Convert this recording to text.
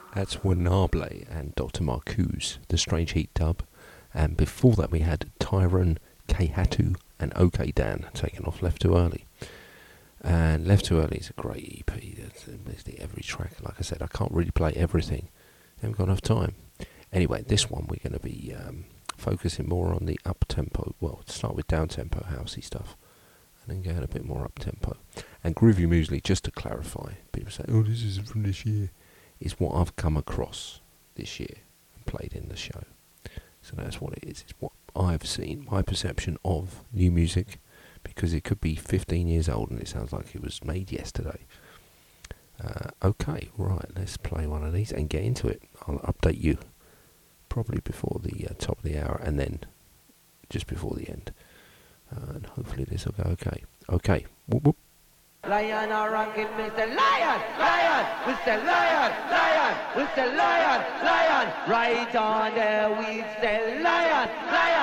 That's Wanable and Dr. Marcuse, the Strange Heat dub. And before that we had Tyron, K-Hatu and OK Dan taken off Left Too Early. And Left Too Early is a great EP. It's basically every track. Like I said, I can't really play everything. I haven't got enough time. Anyway, this one we're going to be focusing more on the up-tempo. Well, start with down-tempo housey stuff. And then go a bit more up-tempo. And Groovy Muesli, just to clarify, people say, oh, this isn't from this year. It's what I've come across this year and played in the show. So that's what it is. It's what I've seen, my perception of new music, because it could be 15 years old and it sounds like it was made yesterday. Okay, right, let's play one of these and get into it. I'll update you probably before the top of the hour and then just before the end. And hopefully this will go okay. Okay, whoop whoop. Lion or ranking, Mr. Lion, Lion, Mr. Lion, Lion, Mr. Lion, Lion, right on there we say Lion, Lion.